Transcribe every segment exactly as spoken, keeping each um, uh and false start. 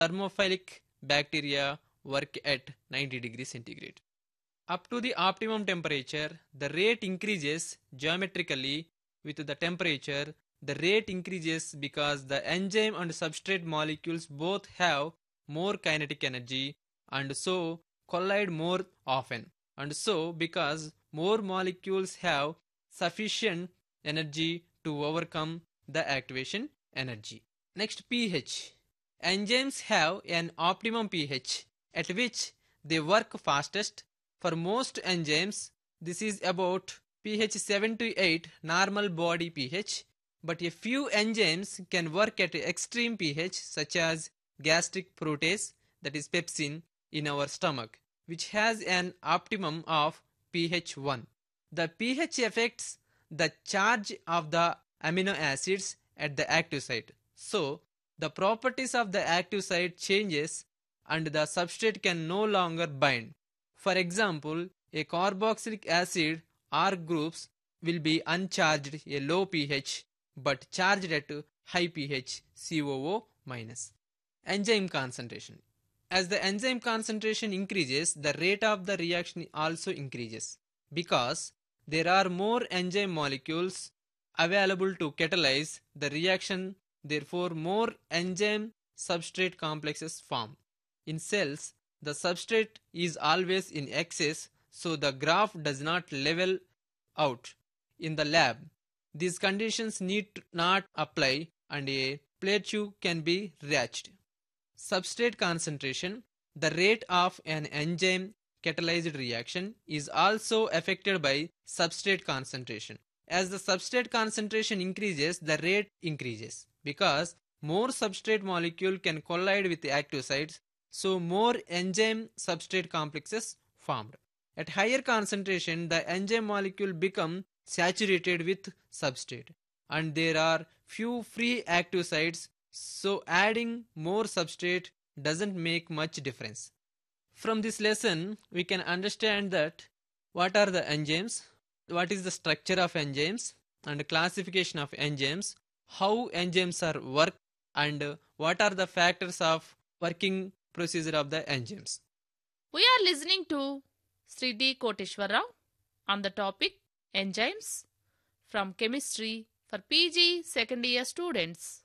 thermophilic bacteria work at ninety degrees centigrade. Up to the optimum temperature, the rate increases geometrically with the temperature. The rate increases because the enzyme and substrate molecules both have more kinetic energy and so collide more often. And so, because more molecules have sufficient energy to overcome the activation energy. Next, pH. Enzymes have an optimum pH at which they work fastest. For most enzymes, this is about pH seven to eight normal body pH, but a few enzymes can work at extreme pH such as gastric protease, that is pepsin, in our stomach, which has an optimum of pH one. The pH affects the charge of the amino acids at the active site. So, the properties of the active site changes and the substrate can no longer bind. For example, a carboxylic acid R groups will be uncharged at low pH but charged at high pH C O O minus. Enzyme concentration. As the enzyme concentration increases, the rate of the reaction also increases because there are more enzyme molecules available to catalyze the reaction. Therefore, more enzyme substrate complexes form. In cells, the substrate is always in excess, so the graph does not level out. In the lab, these conditions need not apply and a plateau can be reached. Substrate concentration. The rate of an enzyme catalyzed reaction is also affected by substrate concentration. As the substrate concentration increases, the rate increases because more substrate molecule can collide with the active sites, so more enzyme substrate complexes formed. At higher concentration, the enzyme molecule become saturated with substrate and there are few free active sites, so adding more substrate doesn't make much difference. From this lesson, we can understand that what are the enzymes, what is the structure of enzymes and classification of enzymes, how enzymes are work and what are the factors of working procedure of the enzymes. We are listening to Sri D. Koteshwar Rao on the topic enzymes from chemistry for P G second year students.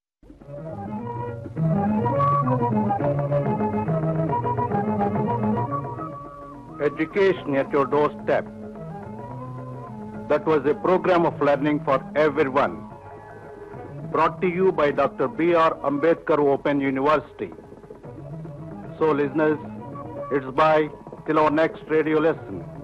Education at your doorstep. That was a program of learning for everyone. Brought to you by Doctor B R Ambedkar Open University. So listeners, it's bye till our next radio lesson.